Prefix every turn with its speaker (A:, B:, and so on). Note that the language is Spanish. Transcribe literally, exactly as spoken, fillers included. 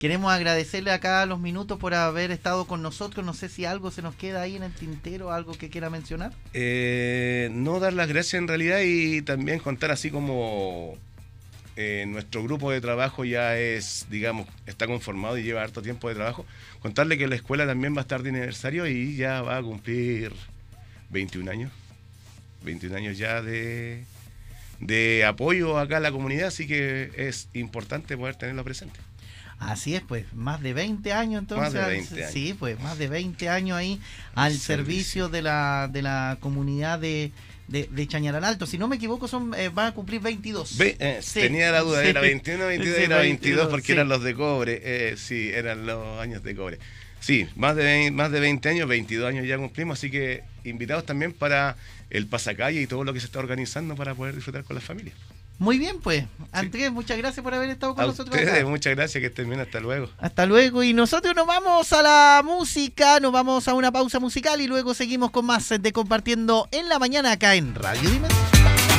A: Queremos agradecerle acá los minutos por haber estado con nosotros. No sé si algo se nos queda ahí en el tintero, algo que quiera mencionar.
B: Eh, no dar las gracias en realidad y también contar así como eh, nuestro grupo de trabajo ya es, digamos, está conformado y lleva harto tiempo de trabajo. Contarle que la escuela también va a estar de aniversario y ya va a cumplir veintiún años. veintiún años ya de, de apoyo acá a la comunidad, así que es importante poder tenerlo presente.
A: Así es, pues, más de veinte años entonces.
B: Más de veinte años.
A: Sí, pues, más de veinte años ahí al servicio, servicio de la de la comunidad de, de, de Chañaral Alto. Si no me equivoco, son eh, van a cumplir veintidós.
B: Ve, eh, sí, tenía la duda, sí. Era veintiuno, veintidós, sí, era veintidós porque sí. Eran los de cobre. Eh, sí, eran los años de cobre. Sí, más de, veinte, más de veinte años, veintidós años ya cumplimos, así que invitados también para el pasacalle y todo lo que se está organizando para poder disfrutar con las familias.
A: Muy bien, pues. Andrés, sí. Muchas gracias por haber estado con
B: a
A: nosotros
B: ustedes,
A: acá.
B: Muchas gracias, que estén bien, hasta luego.
A: Hasta luego, y nosotros nos vamos a la música, nos vamos a una pausa musical y luego seguimos con más de Compartiendo en la Mañana acá en Radio Dimensión.